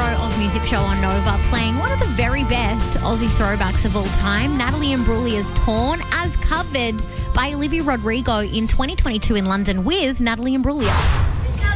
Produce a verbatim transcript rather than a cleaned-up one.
Oz Music Show on Nova, playing one of the very best Aussie throwbacks of all time, Natalie Imbruglia's Torn, as covered by Olivia Rodrigo in twenty twenty-two in London with Natalie Imbruglia.